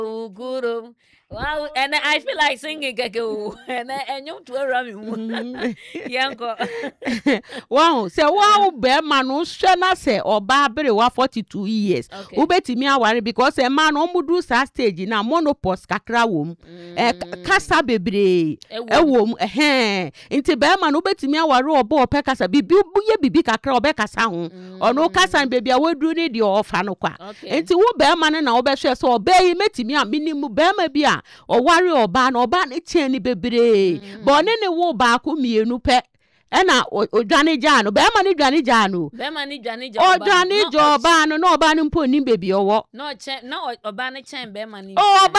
Guru. Wow, and I feel like singing Gagoo, and you to a rami. Yanko. Wow, say wow, bear man no shana say or barbary wa 42 years. Ubeti me aware because a man omudu sa stage na monopause kakra wom. Kasa bebre. Wom Inti bear man ubeti me aware obo pe kasa bibi ye bibi kakra obe kasa ho. Ono kasa baby awedu ni di ofa no kwa. Inti wo bear man na obe hwe so obe yi metimi a minimum bear ma bi a o ware oba na oba ne chen ni bebre. Bo ne wo ba ko mienu pe. Ena odwane jano be ma ni dwane jano be ma ni dwane jano odwane joba no oba ni mpo ni baby owo no chen no oba ni chen be ma ni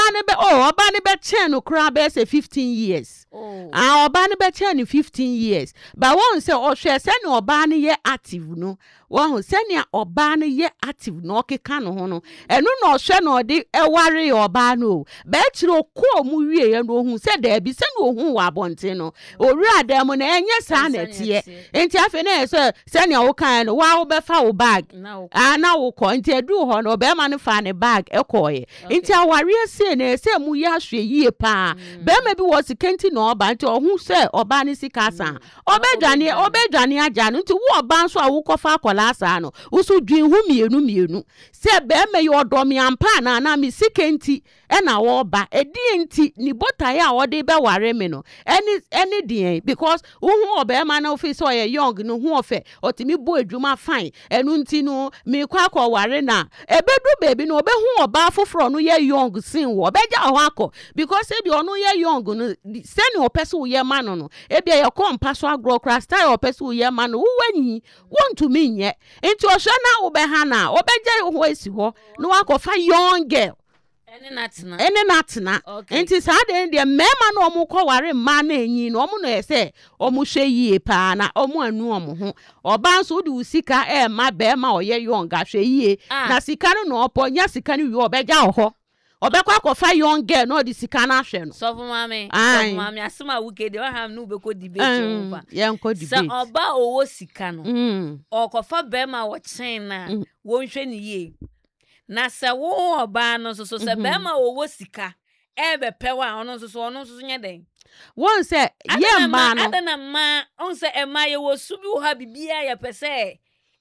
oba ni be chen no kra be say 15 years oba ni be chen ni 15 years but won say o hwe se ni oba ni ye active no won se ni oba ni ye active no okeka no ho no enu no hwe no de eware oba no be kire ko mu wie ye no hu se da bi se no hu wa bonte no ori adam na enye sa na tie enti afi na so se ni wo kan no wa wo be fa wo bag na wo ko enti edu ho no be ma ne fa ne bag ekoye enti aware se na se mu ya hwe yie pa be ma bi wo sikenti no oba enti ohun se oba ni sikasa obedwane aja no enti wo oba nso a wo kofa akola asa no usu dwin hu mienu se be ma ye odom yampa na mi sikenti e na wo ba edi enti ni botaye a wo de be ware me no any din because wo hu oba ma na office oye young no hu ofe otimi bo adwuma fine enu nti no mi kwa ware na ebedu baby no obe hu oba foforo no ye young sin wo obeja ho akọ because e bi onu ye young no se ni opese wo ye ma no e bi ye kompa so agro kra style opese wo ye ma no wo wanyi want to me nye enti o hwe na wo be ha na obeja ho esi ho no akọfa young girl ene natna enti sa de ndie mema na omu ko ware ma na enyi no omu no ese omu hwe yie pa na omu anu omu ho oba nso de usika ma be ma oye yonga hwe yie na sika no opo nya sika no wi obeja ho obekwa kofa young girl no de sika na hwe no so for mama asema wuke de ha no be ko debate over ye nko debate so oba owo sika no okofa be ma wo chen na wo hwe ni yie na se wo oba no so se be ma wo sika ebe pewa ono so nye den won se ye ma no adana ma on se e ma ye wo subi wo ha bibia ye pese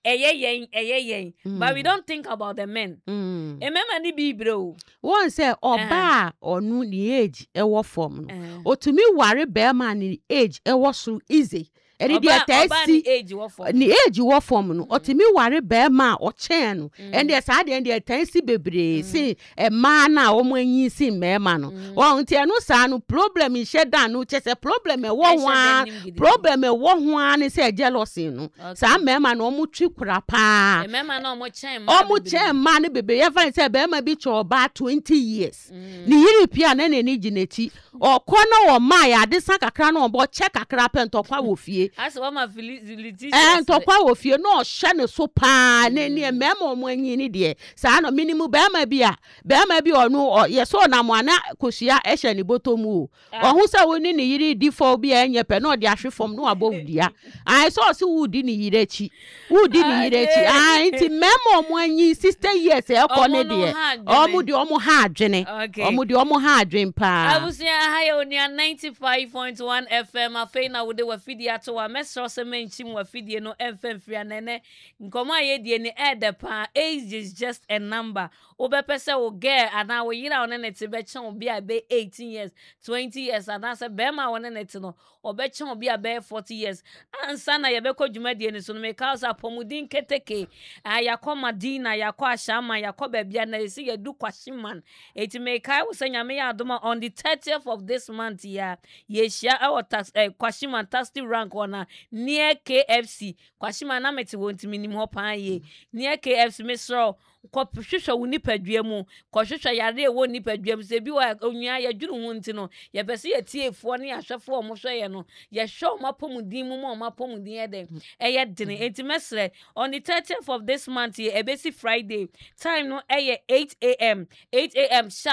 eye but we don't think about the men mema ni bibro won se oba onu ni age e wo form no otumi ware be ma ni age e wo so easy eri dia testi ni age wo form no otimi ware be ma o chen no and there sa de dia testi bebre si e ma na o mo anyi si me ma no won tie no sa no problem in shedan no chese problem e wo ho an se jealousy no sa me ma no o mo twi kura pa me ma na o mo chen ma ne bebe ye fa se be ma bi cho ba 20 years ni yiri pia na ni gineti o kono o ma ya de san kakra no bo check kakra pe ntokwa wo fie aso ma facility ntokwa wo fie no hye ne so pa ne mema omo anyi ni de sa no minimum be ma bi onu ye so na mo ana kosia ehye ne botomu o hu se woni ne yiri di fo bi enye pe no de ahwe fom no abo wudia ai so se wudi ne yiri achi ai nti mema omo anyi 60 years e ko ne de omo ha adwene omo ha adwen pa abusia ha ye oni 95.1 FM afei na wo de wa fidi ato wa mesro se menchi mu wa fidi no emfemfri anene nkomo aye die ni edepa age is just a number obepese wo girl ana wo yira one net be chen obi a be 18 years 20 years ana se be ma one net no obe chen obi a be 40 years ansa na ye be ko dwumadie ni so no me cause apomudin keteke ayakoma dina yakwa shama yakoba bia na esi ye du kwashiman eti me kai wo sanyame ya adoma on the 30th of this month ya shia our tax kwashiman tasty rank ona near KFC kwashiman na meti won timi nim ho pan ye near KFC mesro ko hwehwe wo nipadua mu ko hwehwe yare wo nipadua mu se bi wa onua ya dwuru hu nti no ye pese ye tiefo ne ahwefo o mo hweye no ye hwe mapomudin mu mo mapomudin eden eye dene enti mesre on the 30th of this month ye ebesi Friday time no eye 8 a.m.